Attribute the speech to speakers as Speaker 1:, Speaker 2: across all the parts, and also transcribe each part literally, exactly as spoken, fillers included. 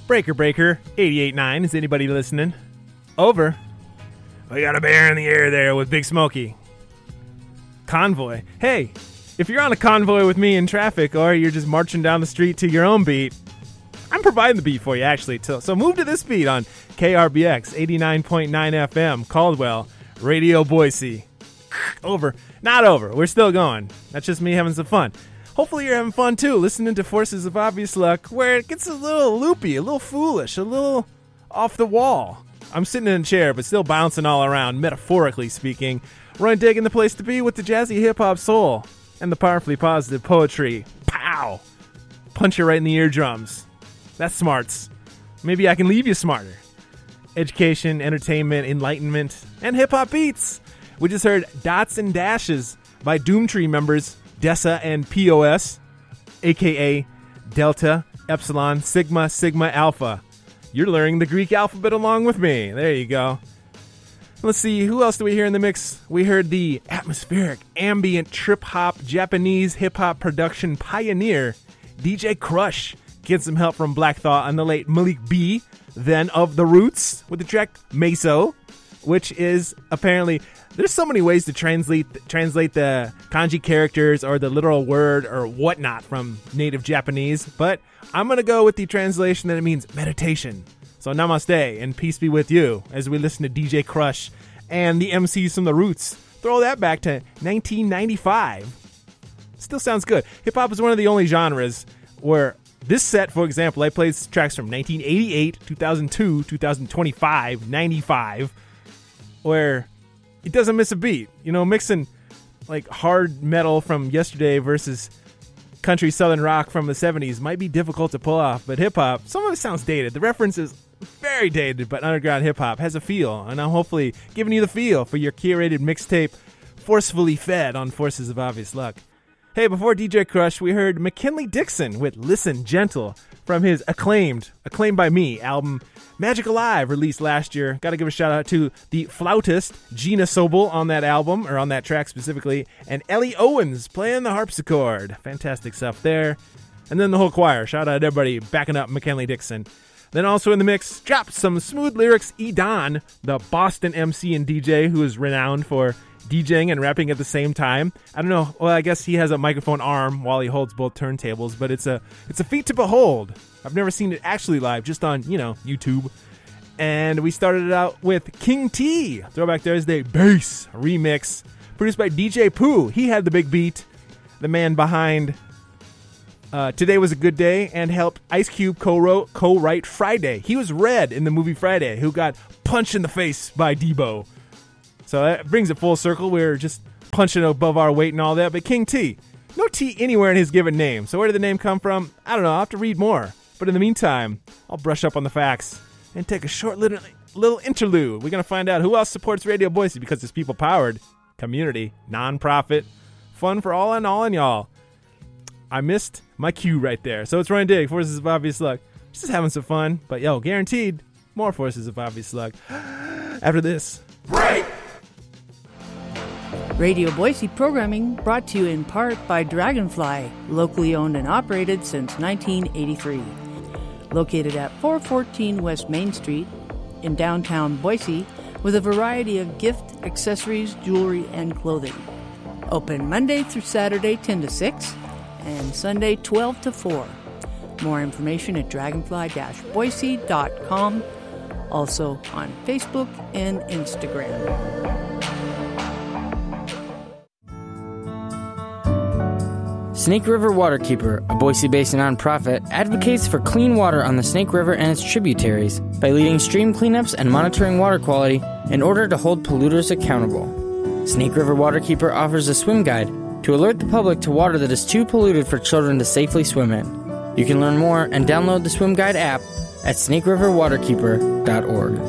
Speaker 1: Breaker Breaker, eighty-eight point nine. Is anybody listening? Over. We got a bear in the air there with Big Smokey. Convoy. Hey, if you're on a convoy with me in traffic or you're just marching down the street to your own beat, I'm providing the beat for you, actually. So move to this beat on K R B X, eighty-nine point nine F M, Caldwell, Radio Boise. Over. Not over. We're still going. That's just me having some fun. Hopefully you're having fun, too, listening to Forces of Obvious Luck, where it gets a little loopy, a little foolish, a little off the wall. I'm sitting in a chair, but still bouncing all around, metaphorically speaking. Ryan digging the place to be with the jazzy hip-hop soul and the powerfully positive poetry. Pow! Punch you right in the eardrums. That's smarts. Maybe I can leave you smarter. Education, entertainment, enlightenment, and hip-hop beats. We just heard Dots and Dashes by Doomtree members Dessa and P O S, a k a. Delta, Epsilon, Sigma, Sigma, Alpha. You're learning the Greek alphabet along with me. There you go. Let's see, who else do we hear in the mix? We heard the atmospheric, ambient, trip-hop, Japanese hip-hop production pioneer, D J Crush. Get some help from Black Thought and the late Malik B, then of The Roots, with the track Meso, which is apparently... There's so many ways to translate translate the kanji characters or the literal word or whatnot from native Japanese, but I'm going to go with the translation that it means meditation. So namaste and peace be with you as we listen to D J Crush and the M Cs from The Roots. Throw that back to nineteen ninety-five. Still sounds good. Hip-hop is one of the only genres where this set, for example, I played tracks from nineteen eighty-eight, two thousand two, two thousand twenty-five, ninety-five, where... it doesn't miss a beat. You know, mixing like hard metal from yesterday versus country southern rock from the seventies might be difficult to pull off, but hip-hop, some of it sounds dated. The reference is very dated, but underground hip-hop has a feel, and I'm hopefully giving you the feel for your curated mixtape forcefully fed on Forces of Obvious Luck. Hey, before D J Crush, we heard McKinley Dixon with Listen Gentle from his acclaimed, acclaimed by me, album Magic Alive, released last year. Got to give a shout out to the flautist, Gina Sobel, on that album, or on that track specifically, and Ellie Owens playing the harpsichord. Fantastic stuff there. And then the whole choir. Shout out to everybody backing up McKinley Dixon. Then also in the mix, dropped some smooth lyrics, Edon, the Boston M C and D J who is renowned for DJing and rapping at the same time. I don't know. Well, I guess he has a microphone arm while he holds both turntables, but it's a it's a feat to behold. I've never seen it actually live, just on, you know, YouTube. And we started it out with King T, Throwback Thursday Bass remix, produced by D J Pooh. He had the big beat, the man behind uh, Today Was a Good Day, and helped Ice Cube co-wrote, co-write Friday. He was Red in the movie Friday, who got punched in the face by Debo. So that brings it full circle. We were just punching above our weight and all that. But King T, no T anywhere in his given name. So where did the name come from? I don't know. I'll have to read more. But in the meantime, I'll brush up on the facts and take a short little, little interlude. We're going to find out who else supports Radio Boise, because it's people-powered, community, non-profit, fun for all and all and y'all. I missed my cue right there. So it's Ryan Dig, Forces of Obvious Luck. Just having some fun. But yo, guaranteed, more Forces of Obvious Luck. After this.
Speaker 2: Break!
Speaker 3: Radio Boise programming brought to you in part by Dragonfly, locally owned and operated since nineteen eighty-three. Located at four fourteen West Main Street in downtown Boise, with a variety of gift, accessories, jewelry, and clothing. Open Monday through Saturday ten to six and Sunday twelve to four. More information at dragonfly dash boise dot com. Also on Facebook and Instagram.
Speaker 4: Snake River Waterkeeper, a Boise Basin nonprofit, advocates for clean water on the Snake River and its tributaries by leading stream cleanups and monitoring water quality in order to hold polluters accountable. Snake River Waterkeeper offers a swim guide to alert the public to water that is too polluted for children to safely swim in. You can learn more and download the swim guide app at snake river waterkeeper dot org.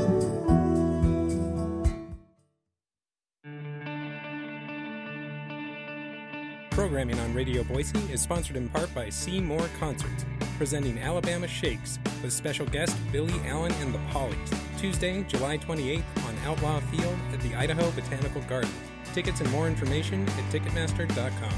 Speaker 5: Programming on Radio Boise is sponsored in part by See More Concerts, presenting Alabama Shakes with special guest Billy Allen and the Pollies, Tuesday, July twenty-eighth on Outlaw Field at the Idaho Botanical Garden. Tickets and more information at ticketmaster dot com.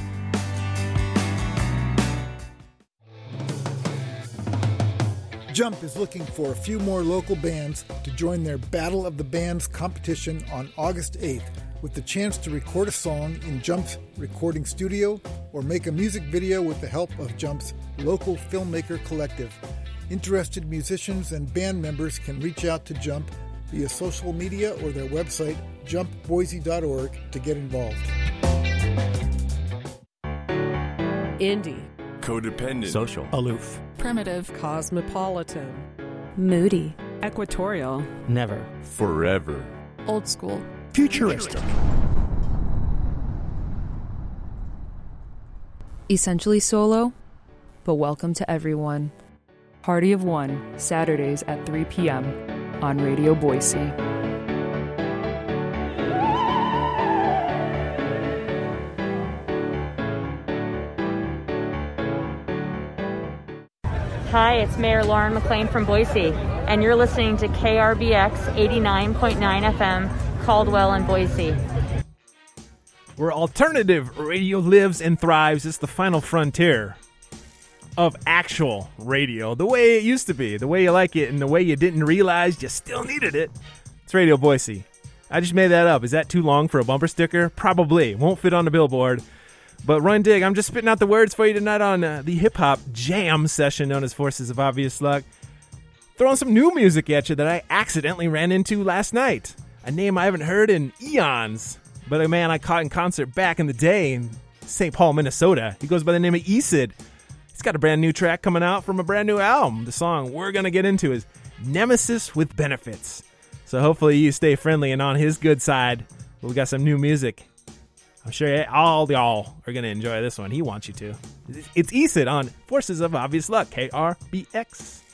Speaker 2: Jump is looking for a few more local bands to join their Battle of the Bands competition on August eighth, with the chance to record a song in Jump's recording studio or make a music video with the help of Jump's local filmmaker collective. Interested musicians and band members can reach out to Jump via social media or their website, jump boise dot org, to get involved.
Speaker 6: Indie.
Speaker 7: Codependent.
Speaker 8: Social.
Speaker 9: Aloof.
Speaker 6: Primitive.
Speaker 10: Cosmopolitan.
Speaker 11: Moody.
Speaker 6: Equatorial.
Speaker 8: Never.
Speaker 7: Forever.
Speaker 11: Old school.
Speaker 9: Futuristic.
Speaker 11: Essentially solo, but welcome to everyone. Party of One, Saturdays at three p.m. on Radio Boise.
Speaker 12: Hi, it's Mayor Lauren McLean from Boise, and you're listening to K R B X eighty-nine point nine F M, Caldwell and Boise.
Speaker 1: Where alternative radio lives and thrives, it's the final frontier of actual radio, the way it used to be, the way you like it, and the way you didn't realize you still needed it. It's Radio Boise. I just made that up. Is that too long for a bumper sticker? Probably. Won't fit on the billboard. But run dig, I'm just spitting out the words for you tonight on uh, the hip-hop jam session known as Forces of Obvious Luck. Throwing some new music at you that I accidentally ran into last night. A name I haven't heard in eons, but a man I caught in concert back in the day in Saint Paul, Minnesota. He goes by the name of Esid. He's got a brand new track coming out from a brand new album. The song we're going to get into is Nemesis with Benefits. So hopefully you stay friendly and on his good side. We got some new music. I'm sure all y'all are going to enjoy this one. He wants you to. It's Esid on Forces of Obvious Luck, K R B X.